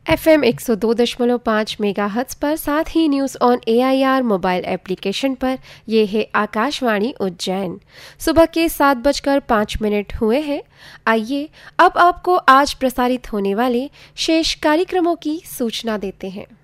FM 102.5 megahertz पर, साथ ही news on AIR mobile application पर। ये है आकाशवाणी उज्जैन। सुबह के 7:05 हुए हैं। आइए अब आपको आज प्रसारित होने वाले शेष कार्यक्रमों की सूचना देते हैं।